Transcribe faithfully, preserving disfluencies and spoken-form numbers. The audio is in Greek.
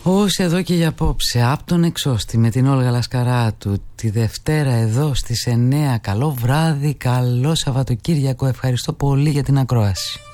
Όσοι εδώ και για απόψε, από τον Εξώστη με την Όλγα Λασκαράτου, τη Δευτέρα εδώ στις εννέα. Καλό βράδυ, καλό Σαββατοκύριακο. Ευχαριστώ πολύ για την ακρόαση.